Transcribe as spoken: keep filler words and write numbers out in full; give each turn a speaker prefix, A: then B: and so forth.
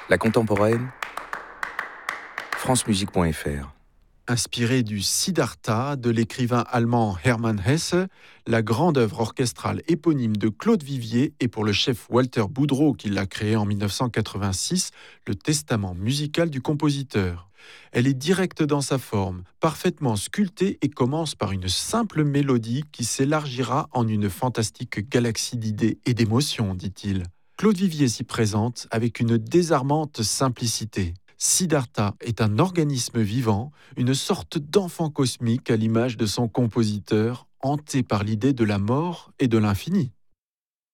A: La contemporaine, francemusique point f r.
B: Inspiré du Siddhartha de l'écrivain allemand Hermann Hesse, la grande œuvre orchestrale éponyme de Claude Vivier est pour le chef Walter Boudreau, qui l'a créée en mille neuf cent quatre-vingt-six, le testament musical du compositeur. Elle est directe dans sa forme, parfaitement sculptée et commence par une simple mélodie qui s'élargira en une fantastique galaxie d'idées et d'émotions, dit-il. Claude Vivier s'y présente avec une désarmante simplicité. Siddhartha est un organisme vivant, une sorte d'enfant cosmique à l'image de son compositeur, hanté par l'idée de la mort et de l'infini.